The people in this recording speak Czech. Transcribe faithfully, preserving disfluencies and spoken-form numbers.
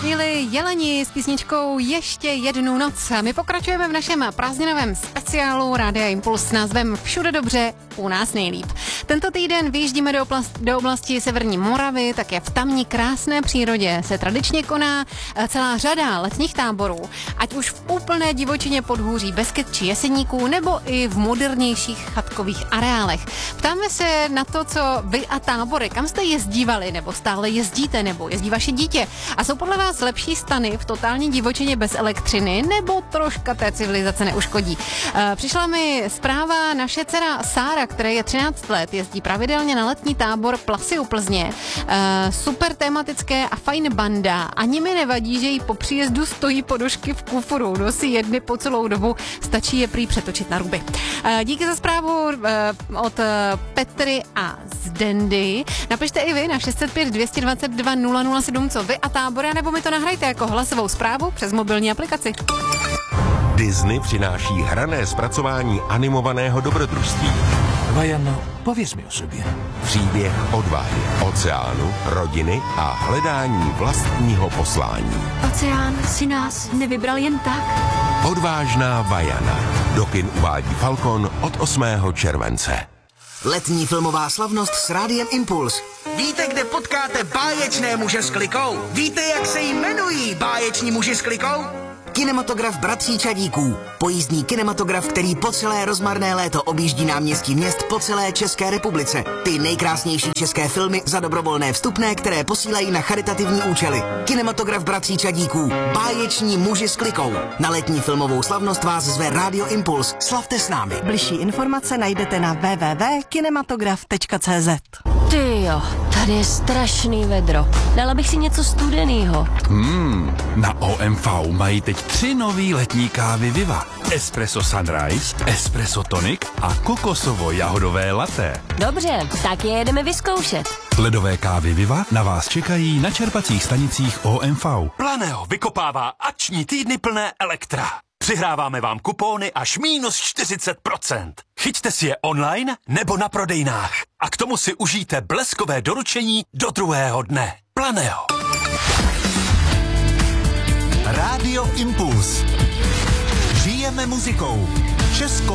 chvíli Jeleni s písničkou Ještě jednu noc. My pokračujeme v našem prázdninovém speciálu Rádia Impuls s názvem Všude dobře, u nás nejlíp. Tento týden vyjíždíme do, oblast, do oblasti Severní Moravy, také v tamní krásné přírodě se tradičně koná celá řada letních táborů, ať už v úplné divočině podhůří Beskyd či Jeseníků, nebo i v modernějších chatkových areálech. Ptáme se na to, co vy a tábory, kam jste jezdívali, nebo stále jezdíte, nebo jezdí vaše dítě. A jsou podle vás lepší stany v totální divočině bez elektřiny, nebo troška té civilizace neuškodí? E, přišla mi zpráva, naše dcera Sára, které je třináct let, jezdí pravidelně na letní tábor Plasy u Plzně. E, super tematické a fajn banda. Ani mi nevadí, že jí po příjezdu stojí podušky v kufru. Nosí jedny po celou dobu, stačí je prý přetočit na ruby. E, díky za zprávu e, od Petry a Zdendy. Napište i vy na šest set pět, dvě dvacet dva, nula nula sedm, co vy a tábory, nebo mi to nahrajte jako hlasovou zprávu přes mobilní aplikaci. Disney přináší hrané zpracování animovaného dobrodružství. Vajano, pověz mi o sobě. Příběh odvahy, oceánu, rodiny a hledání vlastního poslání. Oceán si nás nevybral jen tak. Odvážná Vajana. Do kin uvádí Falcon od osmého července. Letní filmová slavnost s Rádiem Impuls. Víte, kde potkáte báječné muže s klikou? Víte, jak se jmenují báječní muži s klikou? Kinematograf Bratří Čadíků. Pojízdný kinematograf, který po celé rozmarné léto objíždí náměstí měst po celé České republice. Ty nejkrásnější české filmy za dobrovolné vstupné, které posílají na charitativní účely. Kinematograf Bratří Čadíků. Báječní muži s klikou. Na letní filmovou slavnost vás zve Rádio Impuls. Slavte s námi. Bližší informace najdete na w w w tečka kinematograf tečka c z. Ty jo, tady je strašný vedro. Dala bych si něco studenýho. Hmm, na O M V mají teď tři nový letní kávy Viva. Espresso Sunrise, Espresso Tonic a kokosovo-jahodové latte. Dobře, tak je jedeme vyzkoušet. Ledové kávy Viva na vás čekají na čerpacích stanicích O M V. Planeo vykopává akční týdny plné elektra. Přihráváme vám kupóny až mínus čtyřicet procent. Chyťte si je online nebo na prodejnách. A k tomu si užijte bleskové doručení do druhého dne. Planeo. Rádio Impuls. Žijeme muzikou. Česko